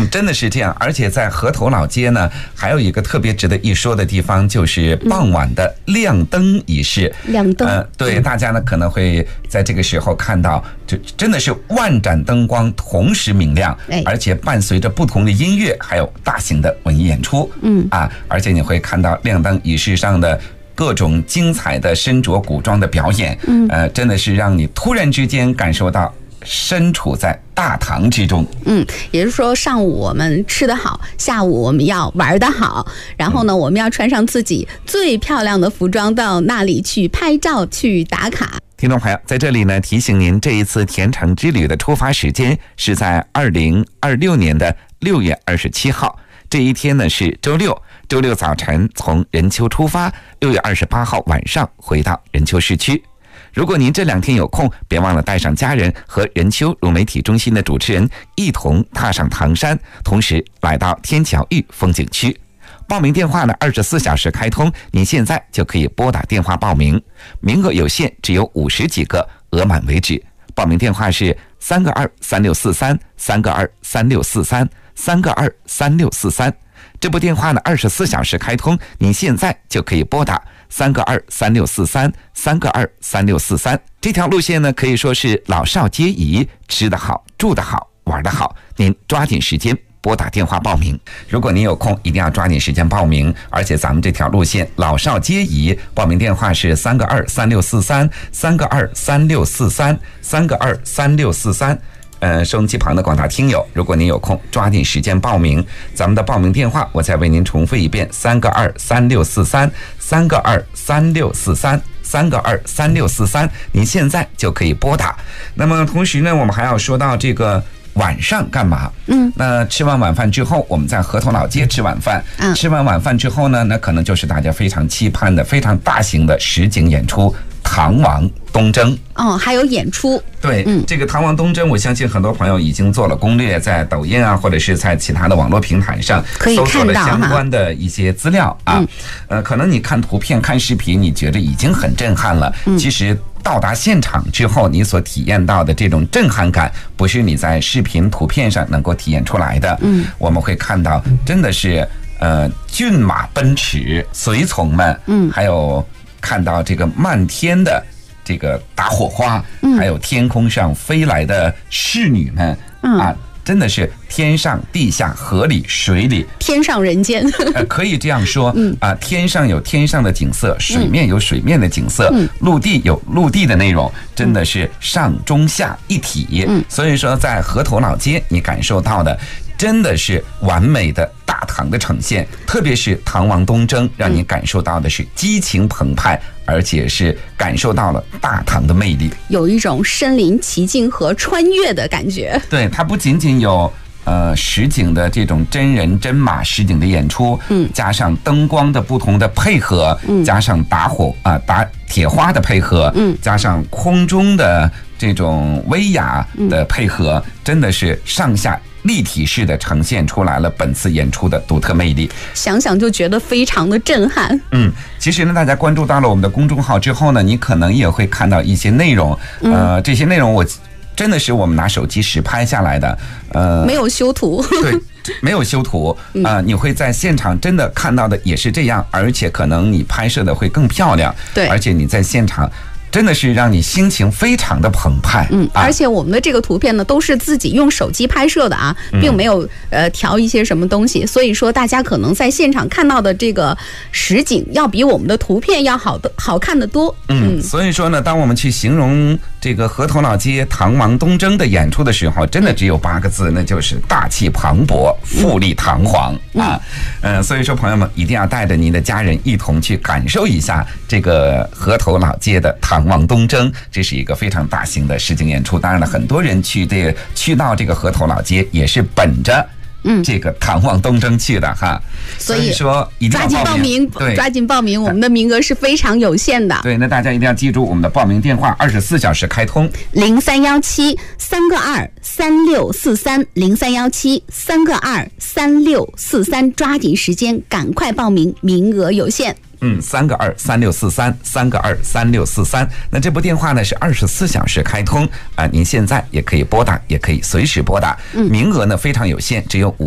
真的是这样。而且在河头老街呢，还有一个特别值得一说的地方，就是傍晚的亮灯仪式。 亮灯， 对，大家呢可能会在这个时候看到，就真的是万盏灯光同时明亮，而且伴随着不同的音乐，还有大型的文艺演出。而且你会看到亮灯仪式上的各种精彩的身着古装的表演，真的是让你突然之间感受到身处在大唐之中。 也就是说，上午我们吃得好，下午我们要玩得好，然后呢，我们要穿上自己最漂亮的服装到那里去拍照去打卡。 听众朋友，在这里呢提醒您，这一次田城之旅的出发时间是在2026年的6月27号，这一天呢是周六。周六早晨从任丘出发，6月28号晚上回到任丘市区。如果您这2天有空，别忘了带上家人和任丘融媒体中心的主持人一同踏上唐山，同时来到天桥峪风景区。报名电话呢24小时开通，您现在就可以拨打电话报名，名额有限，只有50几个，额满为止。报名电话是3个23643，3个23643，3个23643。这部电话呢24小时开通，您现在就可以拨打3个23643，3个23643。这条路线呢可以说是老少皆宜，吃得好，住得好，玩得好，您抓紧时间拨打电话报名。如果您有空，一定要抓紧时间报名。而且咱们这条路线老少皆宜，报名电话是3个23643，3个23643，3个23643。收音机旁的广大听友，如果您有空，抓紧时间报名。咱们的报名电话我再为您重复一遍：3个23643，3个23643，3个23643。您现在就可以拨打。那么同时呢，我们还要说到这个晚上干嘛？那吃完晚饭之后，我们在河头老街吃晚饭。吃完晚饭之后呢，那可能就是大家非常期盼的非常大型的实景演出——唐王东征。 还有演出。 对，这个唐王东征，我相信很多朋友已经做了攻略，在抖音啊，或者是在其他的网络平台上搜索了相关的一些资料啊。可能你看图片、看视频，你觉得已经很震撼了。其实到达现场之后，你所体验到的这种震撼感，不是你在视频、图片上能够体验出来的。我们会看到，真的是骏马奔驰，随从们，还有看到这个漫天的这个打火花，还有天空上飞来的侍女们，真的是天上地下河里水里， 天上人间。 可以这样说天上有天上的景色，水面有水面的景色，陆地有陆地的内容，真的是上中下一体。所以说在河头老街你感受到的真的是完美的大唐的呈现，特别是唐王东征，让你感受到的是激情澎湃，而且是感受到了大唐的魅力， 有一种身临其境和穿越的感觉。 对，它不仅仅有实景的这种真人真马实景的演出，加上灯光的不同的配合，加上打铁花的配合，加上空中的这种威亚的配合，真的是上下立体式的呈现出来了本次演出的独特魅力， 想想就觉得非常的震撼。 其实呢，大家关注到了我们的公众号之后呢，你可能也会看到一些内容，这些内容我真的是我们拿手机实拍下来的， 没有修图。 对，没有修图你会在现场真的看到的也是这样，而且可能你拍摄的会更漂亮。 对， 而且你在现场真的是让你心情非常的澎湃。 而且我们的这个图片呢，都是自己用手机拍摄的啊，并没有调一些什么东西，所以说大家可能在现场看到的这个实景要比我们的图片要好看得多。 所以说呢，当我们去形容这个河头老街唐王东征的演出的时候，真的只有8个字，那就是大气磅礴，富丽堂皇所以说朋友们一定要带着您的家人一同去感受一下这个河头老街的唐王东征，这是一个非常大型的实景演出。当然了，很多人去到这个河头老街也是本着这个唐王东征去的哈，所以说一定要抓紧报名，抓紧报名，我们的名额是非常有限的。 对，那大家一定要记住我们的报名电话，24小时开通 ，0317-3个2-3643，0317-3个2-3643，抓紧时间，赶快报名，名额有限。 3个2-3643，3个2-3643。那这部电话呢是24小时开通您现在也可以拨打，也可以随时拨打，名额呢非常有限，只有